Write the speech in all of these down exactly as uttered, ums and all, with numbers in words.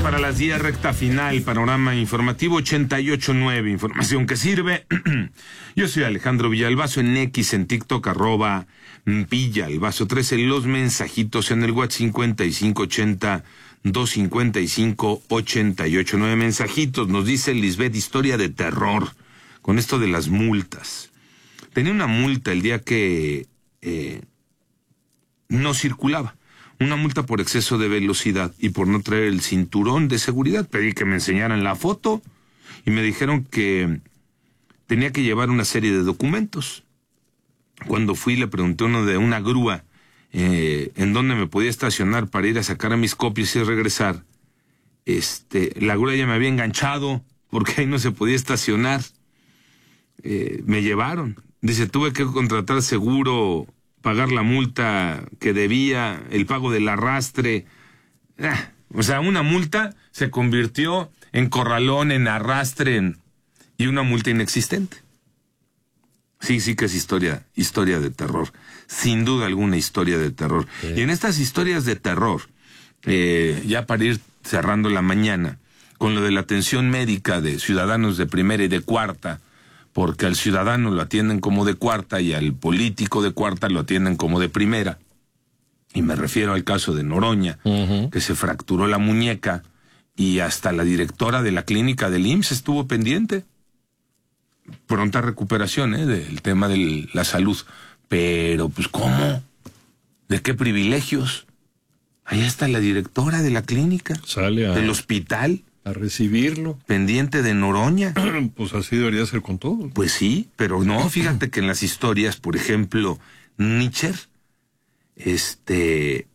para las diez, recta final, panorama informativo ochenta y ocho nueve, información que sirve. Yo soy Alejandro Villalbazo, en X, en TikTok, arroba Villalbazo trece, los mensajitos en el WhatsApp cincuenta y cinco ochenta, doscientos cincuenta y cinco, ochenta y ocho nueve, mensajitos. Nos dice Lisbeth, historia de terror, con esto de las multas. Tenía una multa el día que eh, no circulaba. Una multa por exceso de velocidad y por no traer el cinturón de seguridad. Pedí que me enseñaran la foto y me dijeron que tenía que llevar una serie de documentos. Cuando fui le pregunté a uno de una grúa eh, en dónde me podía estacionar para ir a sacar a mis copias y regresar. Este, la grúa ya me había enganchado porque ahí no se podía estacionar. Eh, me llevaron. Dice, tuve que contratar seguro, pagar la multa que debía, el pago del arrastre. Ah, o sea, una multa se convirtió en corralón, en arrastre, en, y una multa inexistente. Sí, sí que es historia, historia de terror. Sin duda alguna historia de terror. Sí. Y en estas historias de terror, eh, ya para ir cerrando la mañana, con lo de la atención médica de ciudadanos de primera y de cuarta, porque al ciudadano lo atienden como de cuarta y al político de cuarta lo atienden como de primera. Y me refiero al caso de Noroña, uh-huh. que se fracturó la muñeca y hasta la directora de la clínica del I M S S estuvo pendiente. Pronta recuperación, ¿eh? Del tema de la salud. Pero, pues, ¿cómo? ¿De qué privilegios? Ahí está la directora de la clínica. Sale a... del hospital. A recibirlo. Pendiente de Noroña. Pues así debería ser con todo. Pues sí, pero no, fíjate que en las historias, por ejemplo, Nietzsche, este...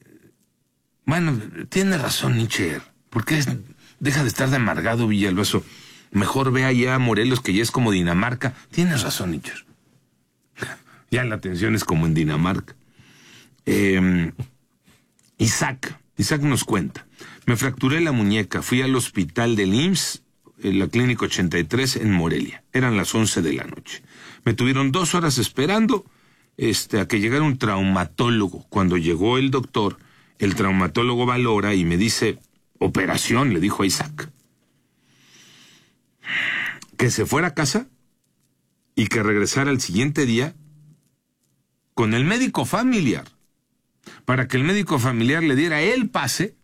Bueno, tiene razón Nietzsche. ¿Por qué es... deja de estar de amargado Villalbazo? Mejor ve allá a Morelos, que ya es como Dinamarca. Tienes razón, Nietzsche. Ya la atención es como en Dinamarca. Eh, Isaac, Isaac nos cuenta. Me fracturé la muñeca, fui al hospital del I M S S, en la clínica ochenta y tres en Morelia. Eran las once de la noche. Me tuvieron dos horas esperando este, a que llegara un traumatólogo. Cuando llegó el doctor, el traumatólogo valora y me dice, operación, le dijo a Isaac. Que se fuera a casa y que regresara al siguiente día con el médico familiar, para que el médico familiar le diera el pase,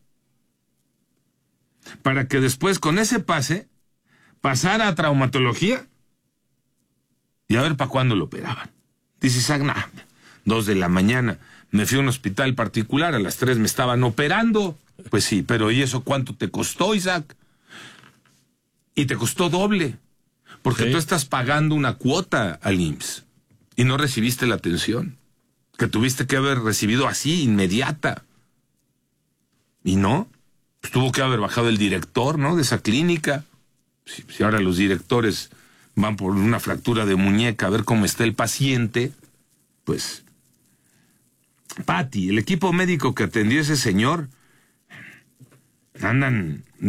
para que después con ese pase pasara a traumatología y a ver para cuándo lo operaban. Dice Isaac, nah, dos de la mañana, me fui a un hospital particular, a las tres me estaban operando. Pues sí, pero ¿y eso cuánto te costó, Isaac? Y te costó doble, porque sí. Tú estás pagando una cuota al I M S S y no recibiste la atención que tuviste que haber recibido así, inmediata. Y no, pues tuvo que haber bajado el director, ¿no?, de esa clínica. Si, si ahora los directores van por una fractura de muñeca a ver cómo está el paciente, pues... Pati, el equipo médico que atendió a ese señor, andan...